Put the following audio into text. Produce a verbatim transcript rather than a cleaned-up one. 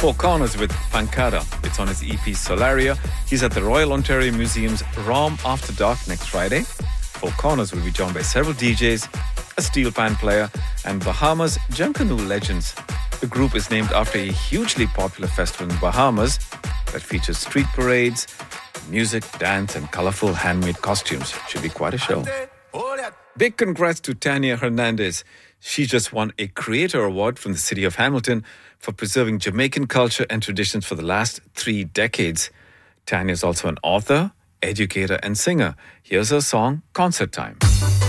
Four Corners with Pankara. It's on his E P Solaria. He's at the Royal Ontario Museum's ROM After Dark next Friday. Four Corners will be joined by several D Js, a steel pan player, and Bahamas Junkanoo legends. The group is named after a hugely popular festival in Bahamas that features street parades, music, dance, and colourful handmade costumes. Should be quite a show. Big congrats to Tanya Hernandez. She just won a Creator Award from the city of Hamilton for preserving Jamaican culture and traditions for the last three decades. Tanya is also an author, educator, and singer. Here's her song, Concert Time.